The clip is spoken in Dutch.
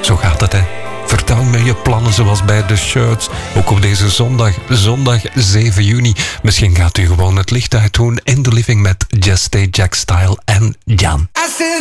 Zo gaat het, hè. Vertel me je plannen zoals bij de shirts. Ook op deze zondag 7 juni. Misschien gaat u gewoon het licht uit doen in de living met Just Stay Jack Style en Jan.